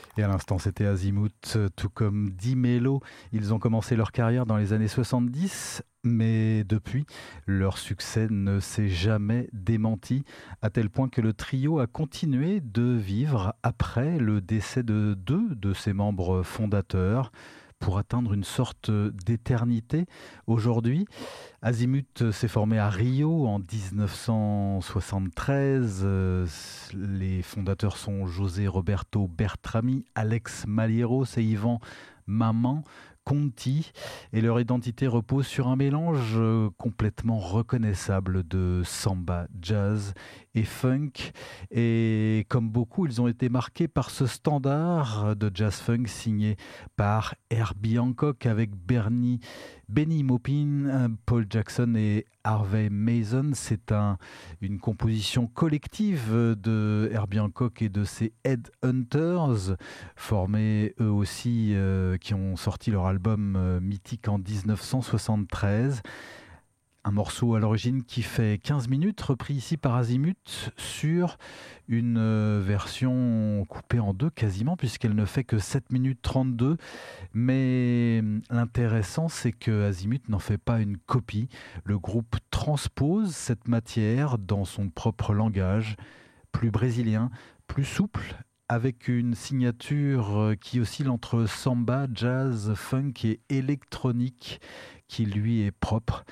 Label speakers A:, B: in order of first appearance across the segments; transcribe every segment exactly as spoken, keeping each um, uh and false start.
A: Et à l'instant, c'était Azimuth, tout comme Di Mello. Ils ont commencé leur carrière dans les années soixante-dix, mais depuis, leur succès ne s'est jamais démenti, à tel point que le trio a continué de vivre après le décès de deux de ses membres fondateurs, pour atteindre une sorte d'éternité. Aujourd'hui, Azimuth s'est formé à Rio en dix-neuf cent soixante-treize. Euh, Les fondateurs sont José Roberto Bertrami, Alex Malieros et Ivan Maman Conti, et leur identité repose sur un mélange euh, complètement reconnaissable de samba, jazz et funk. Et comme beaucoup, ils ont été marqués par ce standard de jazz funk signé par Herbie Hancock avec Bernie, Benny Maupin, Paul Jackson et Harvey Mason. C'est un, une composition collective de Herbie Hancock et de ses Headhunters, formés eux aussi, euh, qui ont sorti leur album euh, mythique en dix-neuf cent soixante-treize. Un morceau à l'origine qui fait quinze minutes, repris ici par Azimuth sur une euh, version coupée en deux quasiment, puisqu'elle ne fait que sept minutes trente-deux. Mais l'intéressant, c'est que Azimuth n'en fait pas une copie. Le groupe transpose cette matière dans son propre langage, plus brésilien, plus souple, avec une signature qui oscille entre samba, jazz, funk et électronique, qui lui est propre.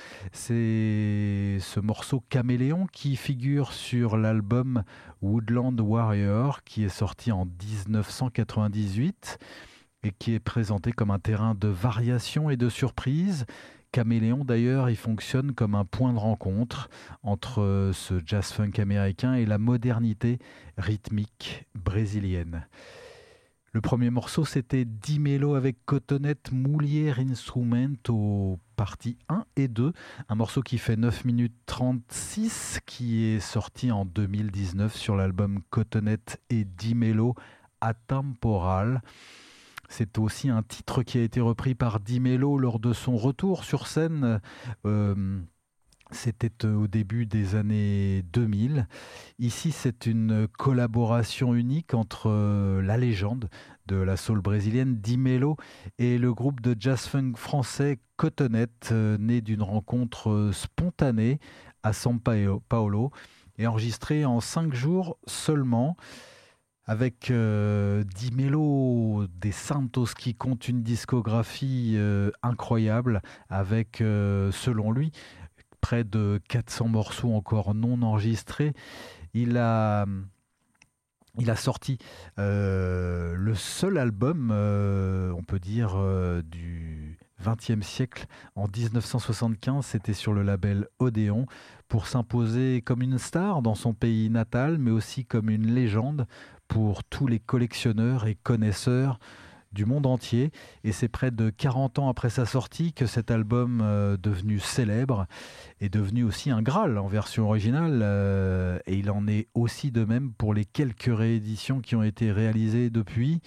A: C'est ce morceau Caméléon qui figure sur l'album Woodland Warrior, qui est sorti en dix-neuf cent quatre-vingt-dix-huit et qui est présenté comme un terrain de variation et de surprise. Caméléon, d'ailleurs, il fonctionne comme un point de rencontre entre ce jazz-funk américain et la modernité rythmique brésilienne. Le premier morceau, c'était Di Mello avec Cotonette Mulher Instrumento, partie un et deux. Un morceau qui fait neuf minutes trente-six, qui est sorti en deux mille dix-neuf sur l'album Cotonette et Di Mello Atemporal. C'est aussi un titre qui a été repris par Di Mello lors de son retour sur scène. Euh, C'était au début des années deux mille. Ici, c'est une collaboration unique entre la légende de la soul brésilienne Di Mello et le groupe de jazz-funk français Cotonette, né d'une rencontre spontanée à São Paulo et enregistré en cinq jours seulement. Avec euh, Di Mello des Santos qui compte une discographie euh, incroyable avec, euh, selon lui, près de quatre cents morceaux encore non enregistrés. Il a, il a sorti euh, le seul album, euh, on peut dire, euh, du vingtième siècle en dix-neuf cent soixante-quinze. C'était sur le label Odéon, pour s'imposer comme une star dans son pays natal, mais aussi comme une légende pour tous les collectionneurs et connaisseurs du monde entier. Et c'est près de quarante ans après sa sortie que cet album, euh, devenu célèbre, est devenu aussi un Graal en version originale. Euh, et il en est aussi de même pour les quelques rééditions qui ont été réalisées depuis.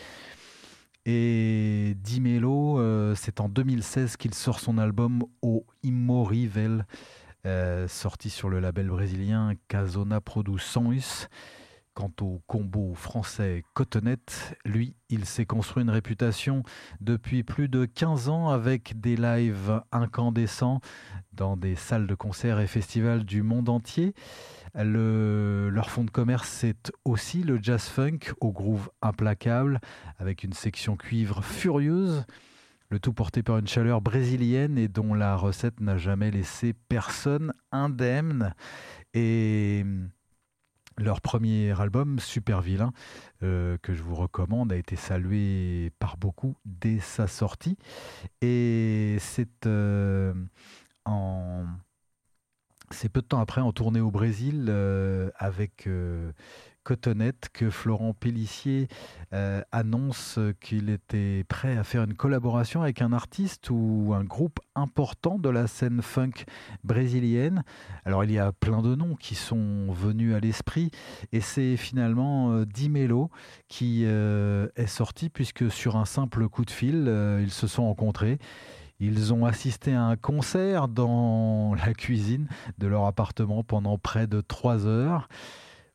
A: Et Di Mello, euh, c'est en deux mille seize qu'il sort son album O Immorível, euh, sorti sur le label brésilien Casona Produções. Quant au combo français Cotonette, lui, il s'est construit une réputation depuis plus de quinze ans avec des lives incandescents dans des salles de concert et festivals du monde entier. Le, leur fond de commerce, c'est aussi le jazz funk au groove implacable, avec une section cuivre furieuse, le tout porté par une chaleur brésilienne et dont la recette n'a jamais laissé personne indemne. Et leur premier album, Super Vilain, euh, que je vous recommande, a été salué par beaucoup dès sa sortie. Et c'est euh, en... C'est peu de temps après, en tournée au Brésil, euh, avec euh, Cotonette, que Florent Pellissier euh, annonce qu'il était prêt à faire une collaboration avec un artiste ou un groupe important de la scène funk brésilienne. Alors il y a plein de noms qui sont venus à l'esprit, et c'est finalement euh, Di Mello qui euh, est sorti, puisque sur un simple coup de fil, euh, ils se sont rencontrés. Ils ont assisté à un concert dans la cuisine de leur appartement pendant près de trois heures,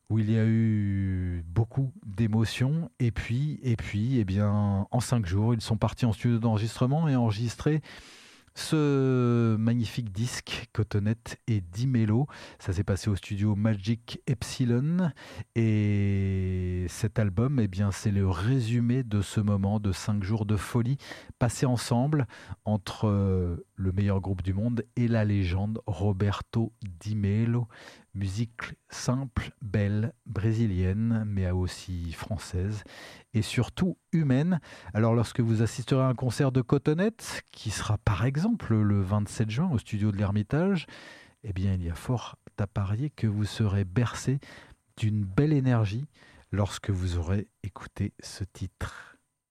A: où il y a eu beaucoup d'émotions. Et puis, et puis, eh bien, en cinq jours, ils sont partis en studio d'enregistrement et enregistré ce magnifique disque Cotonette et Dimelo. Ça s'est passé au studio Magic Epsilon. Et cet album, eh bien, c'est le résumé de ce moment de cinq jours de folie passés ensemble entre euh, le meilleur groupe du monde et la légende Roberto Dimelo. Musique simple, belle, brésilienne, mais aussi française et surtout humaine. Alors lorsque vous assisterez à un concert de Cotonette, qui sera par exemple le vingt-sept juin au studio de l'Ermitage, eh bien il y a fort à parier que vous serez bercé d'une belle énergie lorsque vous aurez écouté ce titre.